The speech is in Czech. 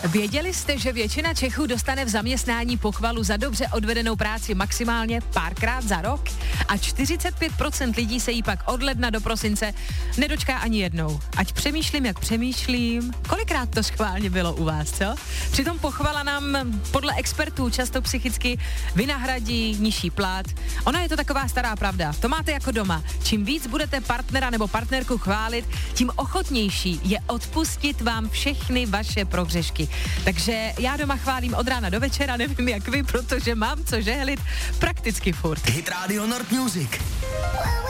Věděli jste, že většina Čechů dostane v zaměstnání pochvalu za dobře odvedenou práci maximálně párkrát za rok? A 45% lidí se jí pak od ledna do prosince nedočká ani jednou. Ať přemýšlím, jak přemýšlím. Kolikrát to schválně bylo u vás, co? Přitom pochvala nám podle expertů často psychicky vynahradí nižší plat. Ona je to taková stará pravda. To máte jako doma. Čím víc budete partnera nebo partnerku chválit, tím ochotnější je odpustit vám všechny vaše prohřešky. Takže já doma chválím od rána do večera, nevím jak vy, protože mám co žehlit prakticky furt. Hit Radio Nord Music.